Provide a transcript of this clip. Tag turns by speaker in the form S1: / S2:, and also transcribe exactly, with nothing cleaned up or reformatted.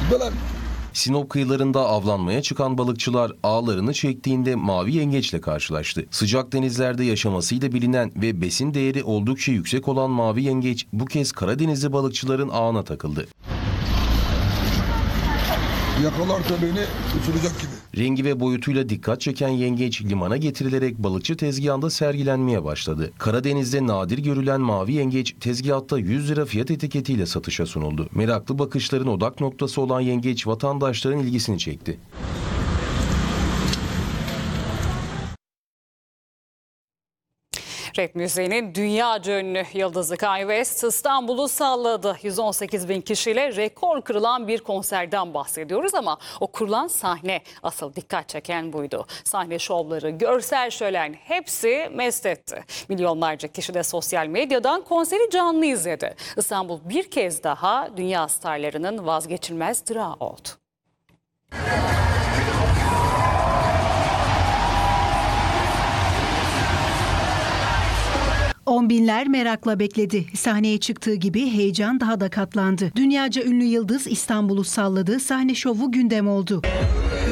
S1: Böyle
S2: Sinop kıyılarında avlanmaya çıkan balıkçılar ağlarını çektiğinde mavi yengeçle karşılaştı. Sıcak denizlerde yaşamasıyla bilinen ve besin değeri oldukça yüksek olan mavi yengeç bu kez Karadenizli balıkçıların ağına takıldı.
S1: yakalarsa beni uçuracak gibi.
S2: Rengi ve boyutuyla dikkat çeken yengeç limana getirilerek balıkçı tezgahında sergilenmeye başladı. Karadeniz'de nadir görülen mavi yengeç tezgahta yüz lira fiyat etiketiyle satışa sunuldu. Meraklı bakışların odak noktası olan yengeç vatandaşların ilgisini çekti.
S3: Rap müziğinin dünyaca ünlü yıldızı Kanye West İstanbul'u salladı. yüz on sekiz bin kişiyle rekor kırılan bir konserden bahsediyoruz ama o kurulan sahne asıl dikkat çeken buydu. Sahne şovları, görsel şölen hepsi mest etti. Milyonlarca kişi de sosyal medyadan konseri canlı izledi. İstanbul bir kez daha dünya starlarının vazgeçilmez durağı oldu.
S4: On binler merakla bekledi. Sahneye çıktığı gibi heyecan daha da katlandı. Dünyaca ünlü yıldız İstanbul'u salladı. Sahne şovu gündem oldu.